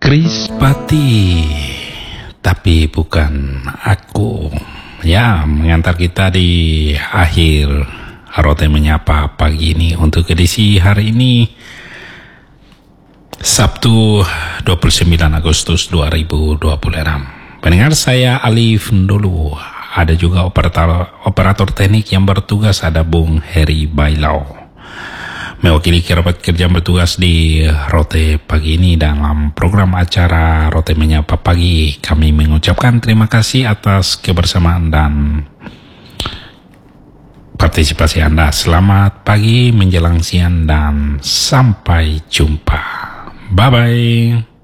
Krispati, tapi bukan aku. Ya, mengantar kita di akhir Rote Menyapa pagi ini untuk edisi hari ini, Sabtu 29 Agustus 2026. Pendengar, saya Alif dulu. Ada juga operator teknik yang bertugas, ada Bung Heri Bailau. Mewakili kerabat kerja bertugas di Rote pagi ini dalam program acara Rote Menyapa Pagi, kami mengucapkan terima kasih atas kebersamaan dan partisipasi Anda. Selamat pagi menjelang siang dan sampai jumpa. Bye-bye.